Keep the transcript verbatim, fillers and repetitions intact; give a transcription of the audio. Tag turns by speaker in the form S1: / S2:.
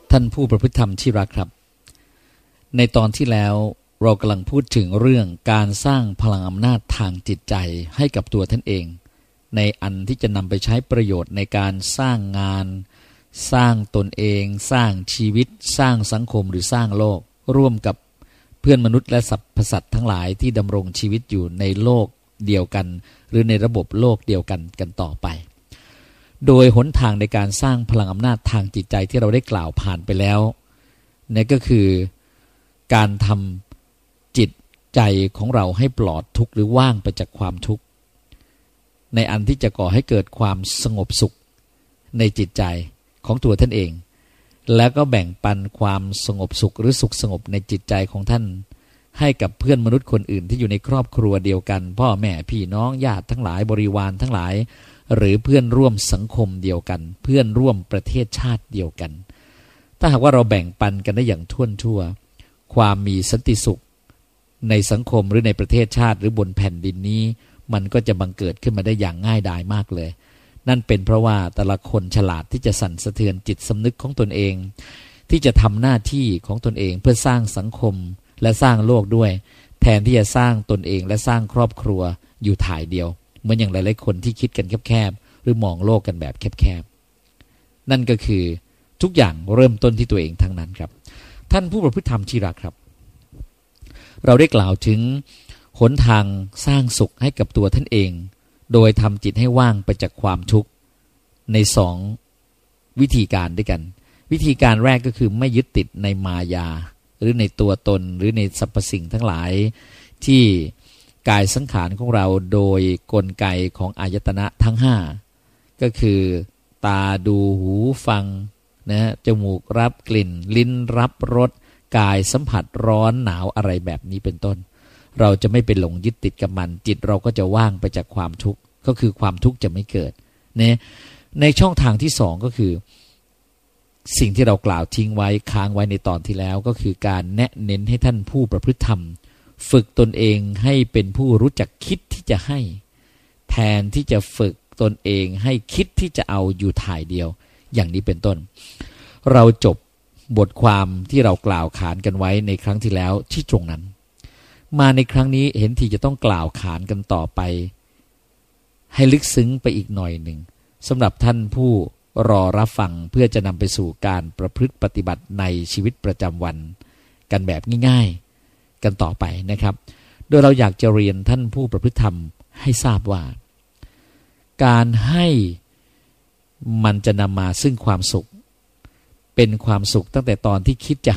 S1: ท่านผู้ประพฤติธรรมที่รักครับในตอนที่แล้วเรากำลังพูดถึงเรื่องการสร้างพลังอำนาจทางจิตใจให้กับตัวท่านเองในอันที่จะนำไปใช้ประโยชน์ในการสร้างงานสร้างตนเองสร้างชีวิตสร้างสังคมหรือสร้างโลกร่วมกับเพื่อนมนุษย์และสรรพสัตว์ทั้งหลายที่ดำรงชีวิตอยู่ในโลกเดียวกันหรือในระบบโลกเดียวกันกันต่อไปโดยหนทางในการสร้างพลังอำนาจทางจิตใจที่เราได้กล่าวผ่านไปแล้วนั่นก็คือการทำจิตใจของเราให้ปลอดทุกข์หรือว่างไปจากความทุกข์ในอันที่จะก่อให้เกิดความสงบสุขในจิตใจของตัวท่านเองแล้วก็แบ่งปันความสงบสุขหรือสุขสงบในจิตใจของท่านให้กับเพื่อนมนุษย์คนอื่นที่อยู่ในครอบครัวเดียวกันพ่อแม่พี่น้องญาติทั้งหลายบริวารทั้งหลายหรือเพื่อนร่วมสังคมเดียวกันเพื่อนร่วมประเทศชาติเดียวกันถ้าหากว่าเราแบ่งปันกันได้อย่างทั่วทั่วความมีสันติสุขในสังคมหรือในประเทศชาติหรือบนแผ่นดินนี้มันก็จะบังเกิดขึ้นมาได้อย่างง่ายดายมากเลยนั่นเป็นเพราะว่าแต่ละคนฉลาดที่จะสั่นสะเทือนจิตสำนึกของตนเองที่จะทำหน้าที่ของตนเองเพื่อสร้างสังคมและสร้างโลกด้วยแทนที่จะสร้างตนเองและสร้างครอบครัวอยู่ถ่ายเดียวเหมือนอย่างหลายๆคนที่คิดกันแคบๆหรือมองโลกกันแบบแคบๆนั่นก็คือทุกอย่างเริ่มต้นที่ตัวเองทั้งนั้นครับท่านผู้ประพฤติธรรมที่รักครับเราได้กล่าวถึงหนทางสร้างสุขให้กับตัวท่านเองโดยทำจิตให้ว่างไปจากความทุกข์ในสองวิธีการด้วยกันวิธีการแรกก็คือไม่ยึดติดในมายาหรือในตัวตนหรือในสรรพสิ่งทั้งหลายที่กายสังขารของเราโดยกลไกของอายตนะทั้งห้าก็คือตาดูหูฟังนะจมูกรับกลิ่นลิ้นรับรสกายสัมผัสร้อนหนาวอะไรแบบนี้เป็นต้นเราจะไม่ไปหลงยึดติดกับมันจิตเราก็จะว่างไปจากความทุกข์ก็คือความทุกข์จะไม่เกิดเนี่ยในช่องทางที่สองก็คือสิ่งที่เรากล่าวทิ้งไว้ค้างไว้ในตอนที่แล้วก็คือการแนะเน้นให้ท่านผู้ประพฤติธรรมฝึกตนเองให้เป็นผู้รู้จักคิดที่จะให้แทนที่จะฝึกตนเองให้คิดที่จะเอาอยู่ถ่ายเดียวอย่างนี้เป็นต้นเราจบบทความที่เรากล่าวขานกันไว้ในครั้งที่แล้วที่ตรงนั้นมาในครั้งนี้เห็นทีจะต้องกล่าวขานกันต่อไปให้ลึกซึ้งไปอีกหน่อยหนึ่งสำหรับท่านผู้รอรับฟังเพื่อจะนำไปสู่การประพฤติปฏิบัติในชีวิตประจำวันกันแบบง่ายๆกันต่อไปนะครับโดยเราอยากจะเรียนท่านผู้ประพฤติธรรมให้ทราบว่าการให้มันจะนำมาซึ่งความสุขเป็นความสุขตั้งแต่ตอนที่คิดจะ